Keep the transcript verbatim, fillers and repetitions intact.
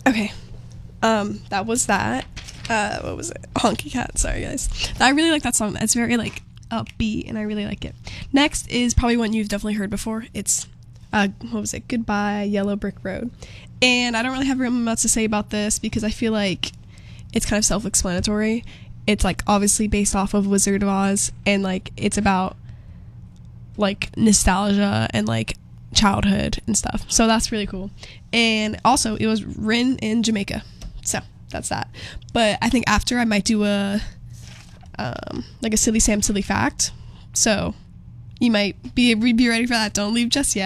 Okay. Um, that was that. Uh, what was it? Honky Cat. Sorry, guys. I really like that song. It's very, like, upbeat, and I really like it. Next is probably one you've definitely heard before. It's, uh, what was it? Goodbye, Yellow Brick Road. And I don't really have very much to say about this because I feel like it's kind of self-explanatory. It's, like, obviously based off of Wizard of Oz, and, like, it's about, like, nostalgia and, like, childhood and stuff. So that's really cool. And also, it was written in Jamaica. So that's that. But I think after I might do a um like a silly Sam silly fact. So you might be be ready for that. Don't leave just yet.